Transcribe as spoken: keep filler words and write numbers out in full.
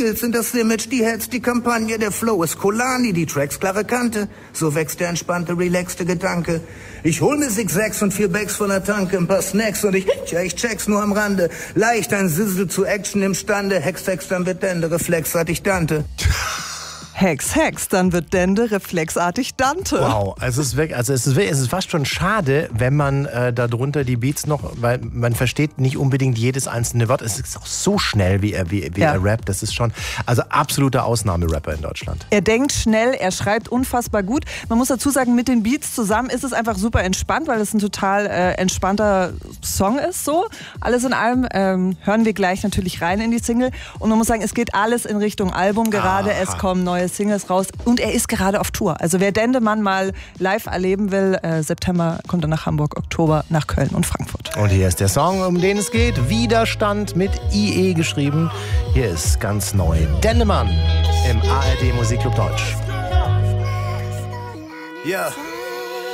Skills sind das Image, die Heads, die Kampagne, der Flow ist Kolani, die Tracks klare Kante. So wächst der entspannte, relaxte Gedanke. Ich hol mir Six Sacks und vier Bags von der Tanke, ein paar Snacks und ich, ja, ich check's nur am Rande. Leicht ein Sizzle zu Action imstande, Hex, Hex, dann wird Dende, reflexartig Dante. Hex, Hex, dann wird Dende reflexartig Dante. Wow, also es ist wirklich, also es ist, es ist fast schon schade, wenn man äh, darunter die Beats noch, weil man versteht nicht unbedingt jedes einzelne Wort. Es ist auch so schnell, wie er, wie, wie ja. er rappt. Das ist schon, also absoluter Ausnahmerapper in Deutschland. Er denkt schnell, er schreibt unfassbar gut. Man muss dazu sagen, mit den Beats zusammen ist es einfach super entspannt, weil es ein total äh, entspannter Song ist. So, alles in allem ähm, hören wir gleich natürlich rein in die Single. Und man muss sagen, es geht alles in Richtung Album gerade. Aha. Es kommen neue Singles raus und er ist gerade auf Tour. Also wer Dendemann mal live erleben will, äh, September kommt er nach Hamburg, Oktober nach Köln und Frankfurt. Und hier ist der Song, um den es geht. Widerstand mit I E geschrieben. Hier ist ganz neu Dendemann im A R D Musikclub Deutsch. Ja.